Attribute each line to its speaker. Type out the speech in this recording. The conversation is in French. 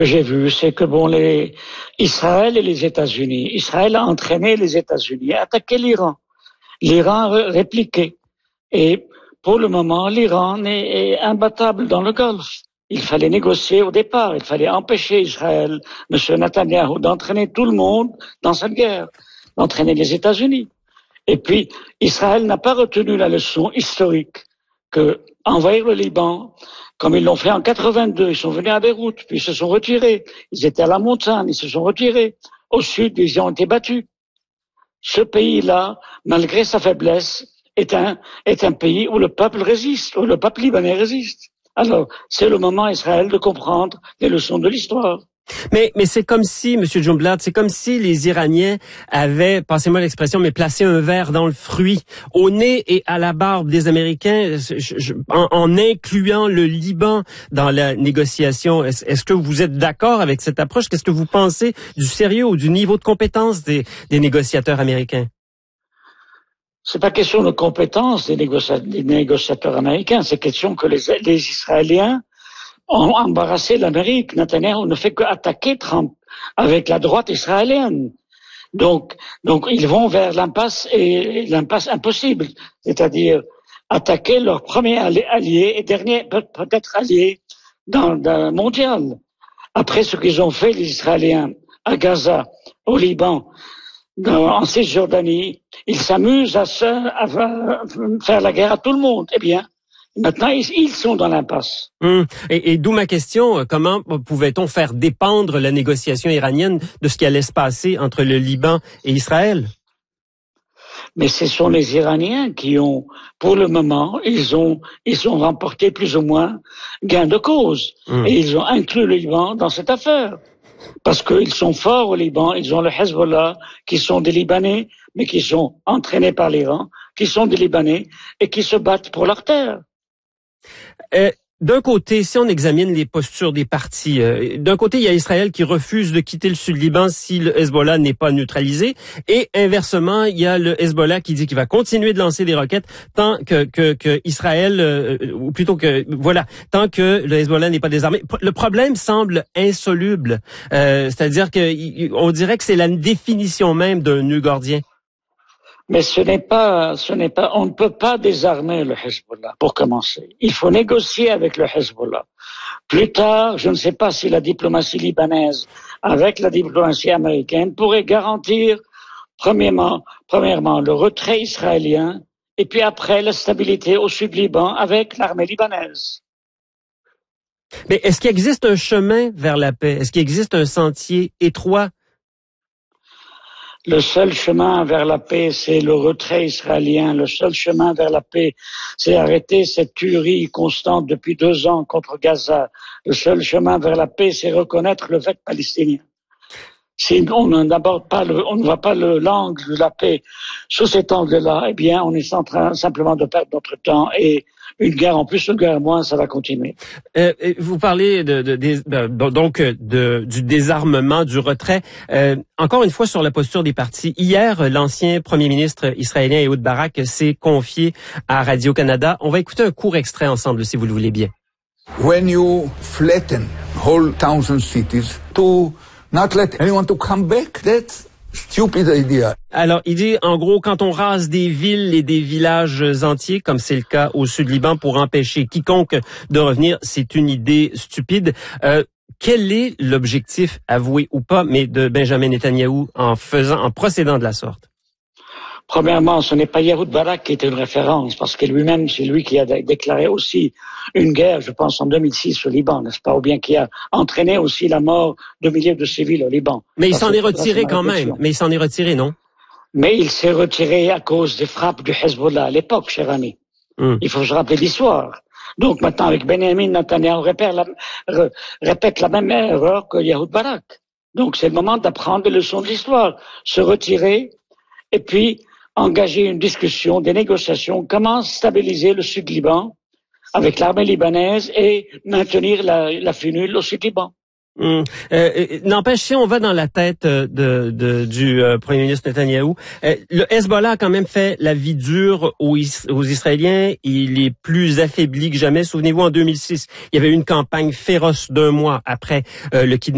Speaker 1: J'ai vu, c'est que Israël et les États-Unis, Israël a entraîné les États-Unis à attaquer l'Iran. L'Iran a répliqué. Et pour le moment, l'Iran est imbattable dans le Golfe. Il fallait négocier au départ. Il fallait empêcher Israël, M. Netanyahou, d'entraîner tout le monde dans cette guerre, d'entraîner les États-Unis. Et puis, Israël n'a pas retenu la leçon historique que envahir le Liban, comme ils l'ont fait en 82, ils sont venus à Beyrouth, puis ils se sont retirés. Ils étaient à la montagne, ils se sont retirés. Au sud, ils ont été battus. Ce pays-là, malgré sa faiblesse, est un pays où le peuple résiste, où le peuple libanais résiste. Alors, c'est le moment, Israël, de comprendre les leçons de l'histoire.
Speaker 2: Mais c'est comme si, Monsieur Jumblatt, c'est comme si les Iraniens avaient, passez-moi l'expression, mais placé un verre dans le fruit, au nez et à la barbe des Américains, en incluant le Liban dans la négociation. Est-ce que vous êtes d'accord avec cette approche? Qu'est-ce que vous pensez du sérieux ou du niveau de compétence des négociateurs américains?
Speaker 1: C'est pas question de compétence des négociateurs américains, c'est question que les Israéliens ont embarrassé l'Amérique. Netanyahou ne fait qu'attaquer Trump avec la droite israélienne. Donc ils vont vers l'impasse et l'impasse impossible, c'est-à-dire attaquer leur premier allié et dernier peut-être allié dans le mondial. Après ce qu'ils ont fait, les Israéliens, à Gaza, au Liban, en Cisjordanie, ils s'amusent à faire la guerre à tout le monde. Eh bien, maintenant, ils sont dans l'impasse.
Speaker 2: Et d'où ma question, comment pouvait-on faire dépendre la négociation iranienne de ce qui allait se passer entre le Liban et Israël?
Speaker 1: Mais ce sont les Iraniens qui ont, pour le moment, ils ont remporté plus ou moins gain de cause. Et ils ont inclus le Liban dans cette affaire. Parce qu'ils sont forts au Liban, ils ont le Hezbollah, qui sont des Libanais, mais qui sont entraînés par l'Iran, qui sont des Libanais et qui se battent pour leur terre.
Speaker 2: D'un côté, si on examine les postures des partis, d'un côté, il y a Israël qui refuse de quitter le Sud-Liban si le Hezbollah n'est pas neutralisé, et inversement, il y a le Hezbollah qui dit qu'il va continuer de lancer des roquettes tant que Israël, ou plutôt que voilà, tant que le Hezbollah n'est pas désarmé. Le problème semble insoluble, c'est-à-dire que on dirait que c'est la définition même d'un nœud gordien.
Speaker 1: Mais ce n'est pas, on ne peut pas désarmer le Hezbollah, pour commencer. Il faut négocier avec le Hezbollah. Plus tard, je ne sais pas si la diplomatie libanaise, avec la diplomatie américaine, pourrait garantir, premièrement, le retrait israélien, et puis après, la stabilité au Sud-Liban avec l'armée libanaise.
Speaker 2: Mais est-ce qu'il existe un chemin vers la paix? Est-ce qu'il existe un sentier étroit?
Speaker 1: Le seul chemin vers la paix, c'est le retrait israélien. Le seul chemin vers la paix, c'est arrêter cette tuerie constante depuis 2 ans contre Gaza. Le seul chemin vers la paix, c'est reconnaître le fait palestinien. Si on ne voit pas l'angle de la paix sous cet angle-là, eh bien, on est en train simplement de perdre notre temps et une guerre en plus, une guerre en moins, ça va continuer.
Speaker 2: Vous parlez du désarmement, du retrait. Encore une fois sur la posture des partis. Hier, l'ancien premier ministre israélien Ehud Barak s'est confié à Radio-Canada. On va écouter un court extrait ensemble, si vous le voulez bien.
Speaker 3: When you flatten whole towns and cities to not let anyone to come back, that's stupid idea.
Speaker 2: Alors, il dit, en gros, quand on rase des villes et des villages entiers, comme c'est le cas au Sud-Liban, pour empêcher quiconque de revenir, c'est une idée stupide. Quel est l'objectif, avoué ou pas, mais de Benjamin Netanyahou en procédant de la sorte?
Speaker 1: Premièrement, ce n'est pas Ehud Barak qui était une référence, parce que lui-même, c'est lui qui a déclaré aussi une guerre, je pense, en 2006 au Liban, n'est-ce pas? Ou bien qui a entraîné aussi la mort de milliers de civils au Liban.
Speaker 2: Mais il s'en est retiré quand même. Mais il s'en est retiré, non?
Speaker 1: Mais il s'est retiré à cause des frappes du Hezbollah à l'époque, cher ami. Il faut se rappeler l'histoire. Donc maintenant, avec Benjamin Netanyahou, répète la même erreur que Ehud Barak. Donc c'est le moment d'apprendre les leçons de l'histoire. Se retirer, et puis engager une discussion, des négociations, comment stabiliser le Sud-Liban avec l'armée libanaise et maintenir la finule au Sud-Liban.
Speaker 2: N'empêche, si on va dans la tête du premier ministre Netanyahou, le Hezbollah a quand même fait la vie dure aux Israéliens. Il est plus affaibli que jamais. Souvenez-vous, en 2006, il y avait eu une campagne féroce d'1 mois après le kidnapping